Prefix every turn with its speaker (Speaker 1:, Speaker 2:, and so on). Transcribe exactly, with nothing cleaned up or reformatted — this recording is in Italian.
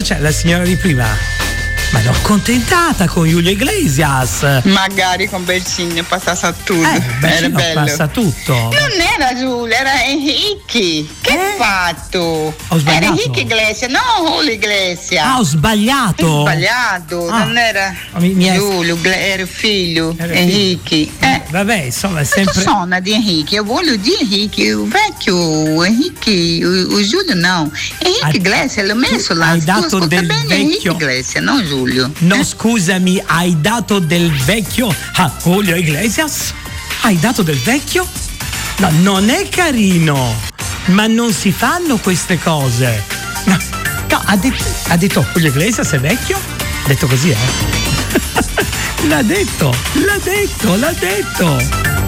Speaker 1: c'è la signora di prima? Ma l'ho accontentata con Julio Iglesias.
Speaker 2: Magari con Bercino passasse tutto.
Speaker 1: Eh,
Speaker 2: era bello.
Speaker 1: Passa tutto.
Speaker 2: Non era Giulio, era Enrique. Che
Speaker 1: eh?
Speaker 2: fatto?
Speaker 1: Ho sbagliato.
Speaker 2: Era Enrique Iglesias, no Julio Iglesias.
Speaker 1: Ah, ho sbagliato.
Speaker 2: Ho sbagliato,
Speaker 1: ah.
Speaker 2: non era
Speaker 1: mi, mi
Speaker 2: Giulio, era figlio,
Speaker 1: era
Speaker 2: Enrique.
Speaker 1: Eh. Vabbè, insomma, è sempre.
Speaker 2: Quanto sono di Enrique? Eu voglio di Enrique, o vecchio Enrique, o, o Giulio não. Enrique
Speaker 1: hai,
Speaker 2: Iglesias, l'ho messo là.
Speaker 1: Hai dato del
Speaker 2: bene
Speaker 1: vecchio.
Speaker 2: Enrique Iglesias, no Giulio.
Speaker 1: No, scusami, hai dato del vecchio a Julio Iglesias? Hai dato del vecchio? No, non è carino, ma non si fanno queste cose. No, no ha, detto, ha detto Julio Iglesias è vecchio? Ha detto così, eh? L'ha detto, l'ha detto, l'ha detto.